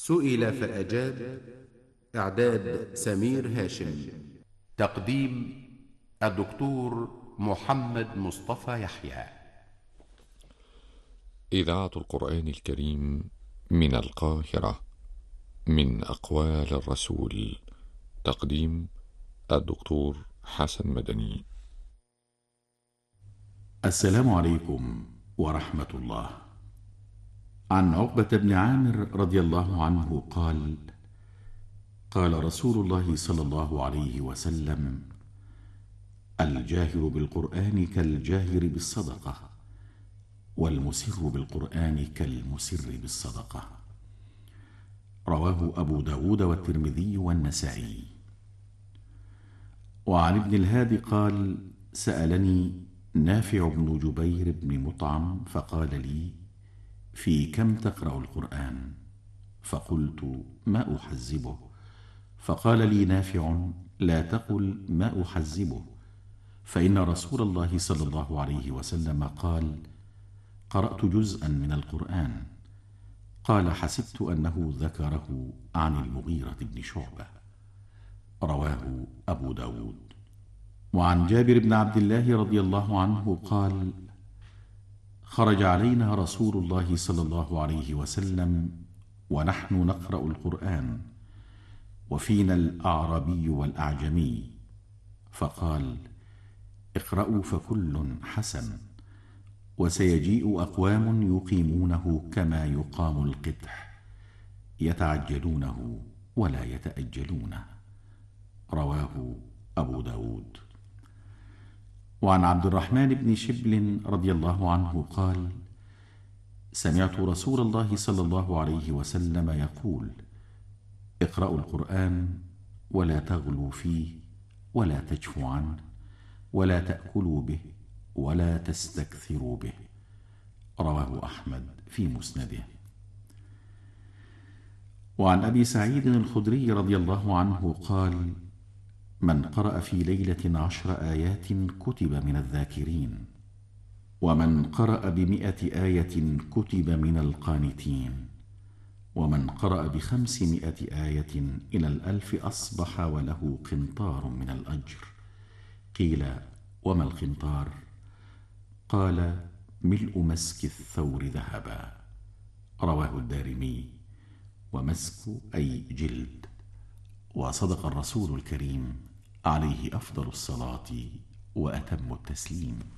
سئل فأجاب. إعداد سمير هاشم. تقديم الدكتور محمد مصطفى يحيى. إذاعة القرآن الكريم من القاهرة، من أقوال الرسول. تقديم الدكتور حسن مدني. السلام عليكم ورحمة الله. عن عقبة بن عامر رضي الله عنه قال: قال رسول الله صلى الله عليه وسلم: الجاهر بالقرآن كالجاهر بالصدقة، والمسر بالقرآن كالمسر بالصدقة. رواه أبو داود والترمذي والنسائي. وعن ابن الهادي قال: سألني نافع بن جبير بن مطعم فقال لي: في كم تقرأ القرآن؟ فقلت: ما أحزبه. فقال لي نافع: لا تقل ما أحزبه، فإن رسول الله صلى الله عليه وسلم قال: قرأت جزءا من القرآن. قال: حسبت أنه ذكره عن المغيرة بن شعبة. رواه أبو داود. وعن جابر بن عبد الله رضي الله عنه قال: خرج علينا رسول الله صلى الله عليه وسلم ونحن نقرأ القرآن، وفينا الأعربي والأعجمي، فقال: اقرأوا فكل حسن، وسيجيء أقوام يقيمونه كما يقام القدح، يتعجلونه ولا يتأجلونه. رواه أبو داود. وعن عبد الرحمن بن شبل رضي الله عنه قال: سمعت رسول الله صلى الله عليه وسلم يقول: اقرأوا القرآن ولا تغلوا فيه ولا تجفوا عنه ولا تأكلوا به ولا تستكثروا به. رواه أحمد في مسنده. وعن أبي سعيد الخدري رضي الله عنه قال: من قرأ في ليلة 10 آيات كتب من الذاكرين، ومن قرأ ب100 آية كتب من القانتين، ومن قرأ ب500 آية إلى 1000 أصبح وله قنطار من الأجر. قيل: وما القنطار؟ قال: ملء مسك الثور ذهبا. رواه الدارمي. ومسك أي جلد. وصدق الرسول الكريم عليه أفضل الصلاة وأتم التسليم.